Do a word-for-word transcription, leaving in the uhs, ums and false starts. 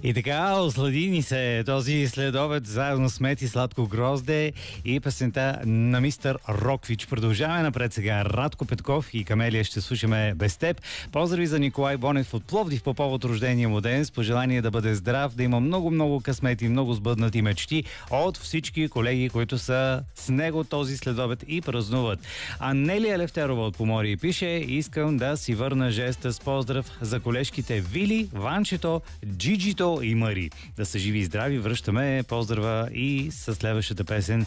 И така, ослади ни се този следобед заедно с Мети Сладко грозде и песента на мистер Роквич. Продължаваме напред сега. Радко Петков и Камелия ще слушаме без теб. Поздрави за Николай Бонев от Пловдив по повод рождения му ден, с пожелание да бъде здрав, да има много-много късмети, много сбъднати мечти от всички колеги, които са с него този следобед и празнуват. Анелия Левтерова от Поморие пише: искам да си върна жеста с поздрав за колежките Вили, Ванчето, Джиджито и Мари. Да са живи и здрави, връщаме поздрава и със следващата песен